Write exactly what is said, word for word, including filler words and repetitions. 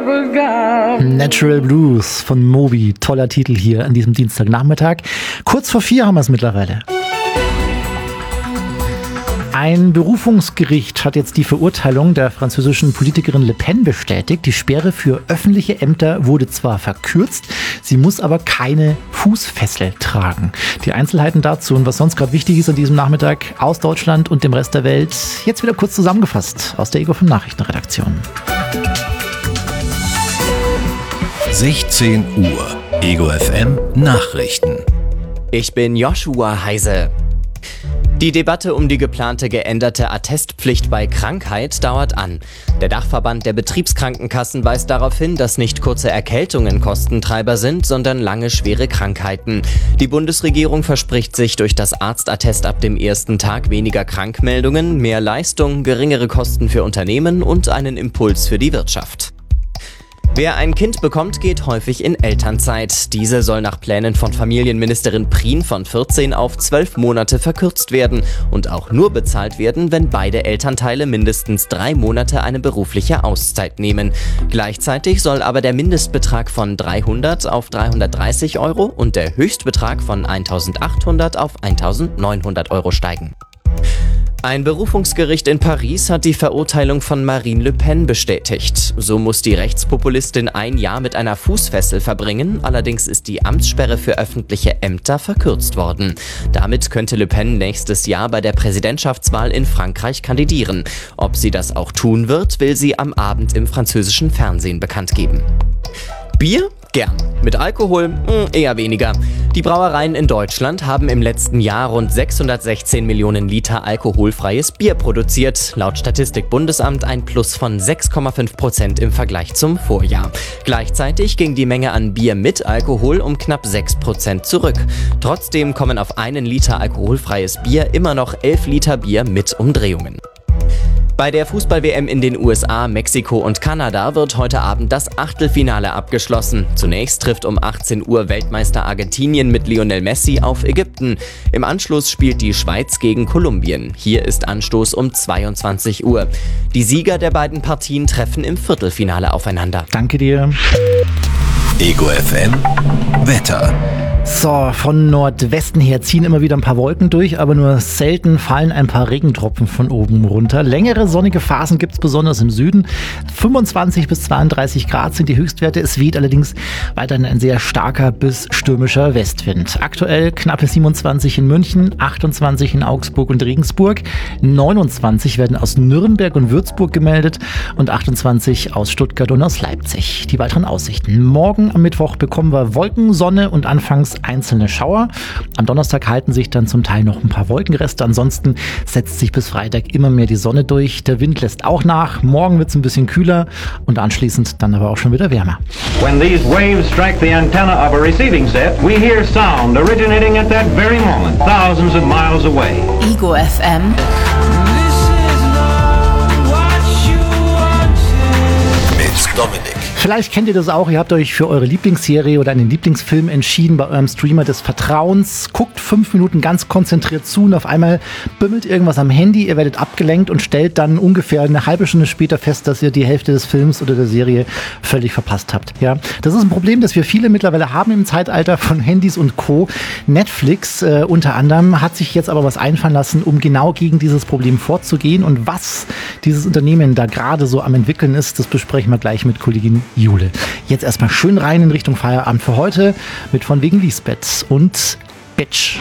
Natural Blues von Moby. Toller Titel hier an diesem Dienstagnachmittag. Kurz vor vier haben wir es mittlerweile. Ein Berufungsgericht hat jetzt die Verurteilung der französischen Politikerin Le Pen bestätigt. Die Sperre für öffentliche Ämter wurde zwar verkürzt, sie muss aber keine Fußfessel tragen. Die Einzelheiten dazu und was sonst gerade wichtig ist an diesem Nachmittag aus Deutschland und dem Rest der Welt, jetzt wieder kurz zusammengefasst aus der Ego fünf Nachrichtenredaktion. sechzehn Uhr, Ego F M Nachrichten. Ich bin Joshua Heise. Die Debatte um die geplante geänderte Attestpflicht bei Krankheit dauert an. Der Dachverband der Betriebskrankenkassen weist darauf hin, dass nicht kurze Erkältungen Kostentreiber sind, sondern lange schwere Krankheiten. Die Bundesregierung verspricht sich durch das Arztattest ab dem ersten Tag weniger Krankmeldungen, mehr Leistung, geringere Kosten für Unternehmen und einen Impuls für die Wirtschaft. Wer ein Kind bekommt, geht häufig in Elternzeit. Diese soll nach Plänen von Familienministerin Prien von vierzehn auf zwölf Monate verkürzt werden und auch nur bezahlt werden, wenn beide Elternteile mindestens drei Monate eine berufliche Auszeit nehmen. Gleichzeitig soll aber der Mindestbetrag von dreihundert auf dreihundertdreißig Euro und der Höchstbetrag von eintausendachthundert auf eintausendneunhundert Euro steigen. Ein Berufungsgericht in Paris hat die Verurteilung von Marine Le Pen bestätigt. So muss die Rechtspopulistin ein Jahr mit einer Fußfessel verbringen, allerdings ist die Amtssperre für öffentliche Ämter verkürzt worden. Damit könnte Le Pen nächstes Jahr bei der Präsidentschaftswahl in Frankreich kandidieren. Ob sie das auch tun wird, will sie am Abend im französischen Fernsehen bekannt geben. Bier? Gern. Mit Alkohol? Mh, eher weniger. Die Brauereien in Deutschland haben im letzten Jahr rund sechshundertsechzehn Millionen Liter alkoholfreies Bier produziert. Laut Statistik-Bundesamt ein Plus von sechs Komma fünf Prozent im Vergleich zum Vorjahr. Gleichzeitig ging die Menge an Bier mit Alkohol um knapp sechs Prozent zurück. Trotzdem kommen auf einen Liter alkoholfreies Bier immer noch elf Liter Bier mit Umdrehungen. Bei der Fußball-W M in den U S A, Mexiko und Kanada wird heute Abend das Achtelfinale abgeschlossen. Zunächst trifft um achtzehn Uhr Weltmeister Argentinien mit Lionel Messi auf Ägypten. Im Anschluss spielt die Schweiz gegen Kolumbien. Hier ist Anstoß um zweiundzwanzig Uhr. Die Sieger der beiden Partien treffen im Viertelfinale aufeinander. Danke dir. Ego F M Wetter. So, von Nordwesten her ziehen immer wieder ein paar Wolken durch, aber nur selten fallen ein paar Regentropfen von oben runter. Längere sonnige Phasen gibt es besonders im Süden. fünfundzwanzig bis zweiunddreißig Grad sind die Höchstwerte. Es weht allerdings weiterhin ein sehr starker bis stürmischer Westwind. Aktuell knappe siebenundzwanzig in München, achtundzwanzig in Augsburg und Regensburg, neunundzwanzig werden aus Nürnberg und Würzburg gemeldet und achtundzwanzig aus Stuttgart und aus Leipzig. Die weiteren Aussichten. Morgen am Mittwoch bekommen wir Wolken, Sonne und anfangs einzelne Schauer. Am Donnerstag halten sich dann zum Teil noch ein paar Wolkenreste. Ansonsten setzt sich bis Freitag immer mehr die Sonne durch. Der Wind lässt auch nach. Morgen wird es ein bisschen kühler und anschließend dann aber auch schon wieder wärmer. When these waves strike the antenna of a receiving set, we hear sound originating at that very moment, thousands of miles away. Ego F M. Mit Dominik. Vielleicht kennt ihr das auch, ihr habt euch für eure Lieblingsserie oder einen Lieblingsfilm entschieden bei eurem Streamer des Vertrauens, guckt fünf Minuten ganz konzentriert zu und auf einmal bimmelt irgendwas am Handy, ihr werdet abgelenkt und stellt dann ungefähr eine halbe Stunde später fest, dass ihr die Hälfte des Films oder der Serie völlig verpasst habt. Ja, das ist ein Problem, das wir viele mittlerweile haben im Zeitalter von Handys und Co. Netflix äh, unter anderem hat sich jetzt aber was einfallen lassen, um genau gegen dieses Problem vorzugehen, und was dieses Unternehmen da gerade so am entwickeln ist, das besprechen wir gleich mit Kollegin Jule. Jetzt erstmal schön rein in Richtung Feierabend für heute mit von wegen Lisbeth und Bitch.